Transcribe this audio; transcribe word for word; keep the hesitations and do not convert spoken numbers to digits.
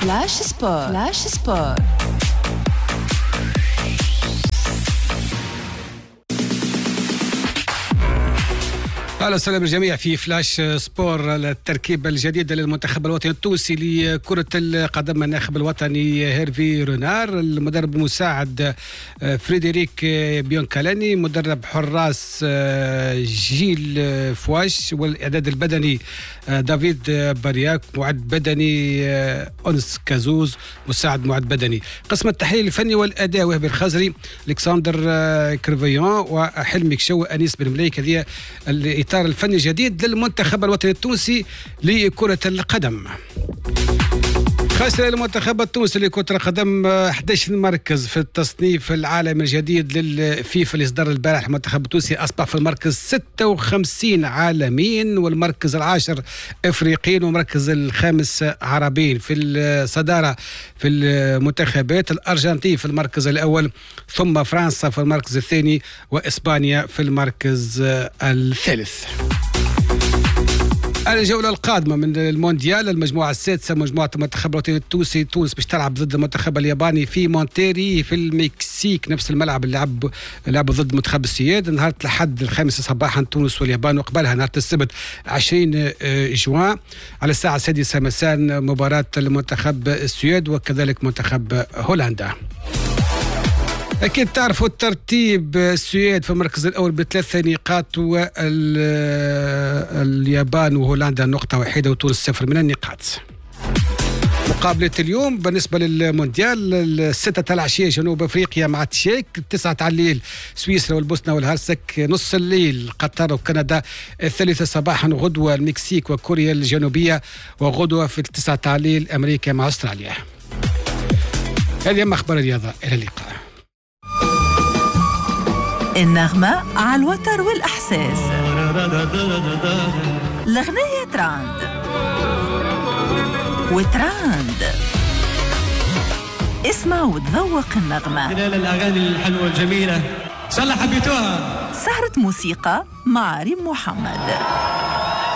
فلاش سبور. فلاش سبور. أهلا وسهلا بالجميع في فلاش سبور. التركيب الجديد للمنتخب الوطني التونسي لكرة القدم، الناخب الوطني هيرفي رونار، المدرب المساعد فريدريك بيونكالاني، مدرب حراس جيل فواش، والإعداد البدني دافيد بارياك، معد بدني أنس كازوز، مساعد معد بدني. قسم التحليل الفني والأداء وهبي الخزري، الكسندر كرفيون، وحلمي كشو، أنيس بن مليك. هذه الإطار الفني الجديد للمنتخب الوطني التونسي لكرة القدم. خسر المنتخب التونسي لكرة القدم أحد عشر مركز في التصنيف العالمي الجديد للفيفا اللي صدر البارح. المنتخب التونسي أصبح في المركز ستة وخمسين عالميا، والمركز العاشر إفريقيا، والمركز الخامس عربيا. في الصدارة في المنتخبات الأرجنتين في المركز الأول، ثم فرنسا في المركز الثاني، وإسبانيا في المركز الثالث. الجولة القادمة من المونديال، المجموعة السادسة، مجموعة المنتخب الوطني التونسي. تونس باش تلعب ضد المنتخب الياباني في مونتيري في المكسيك، نفس الملعب اللي لعب لعبوا ضد منتخب السويد نهار الأحد الخامس صباحا تونس واليابان، وقبلها نهار السبت عشرين جوان على الساعة السادسة مساء مباراة المنتخب السويد وكذلك منتخب هولندا. أكيد تعرفوا الترتيب، السويد في المركز الأول بثلاث نقاط، واليابان وهولندا نقطة واحدة، وتونس صفر من النقاط. مقابلة اليوم بالنسبة للمونديال، الستة العشية جنوب أفريقيا مع تشيك، التسعة الليل سويسرا والبوسنة والهرسك، نص الليل قطر وكندا، الثالثة صباحا غدوة المكسيك وكوريا الجنوبية، وغدوة في التسعة الليل أمريكا مع أستراليا. هذه أهم أخبار الرياضة، إلى اللقاء. النغمة على الوتر والإحساس، الأغنية تراند وتراند. اسمع وتذوق النغمة خلال الأغاني الحلوة الجميلة إن شاء الله حبيتوها. سهرة موسيقى مع ريم محمد.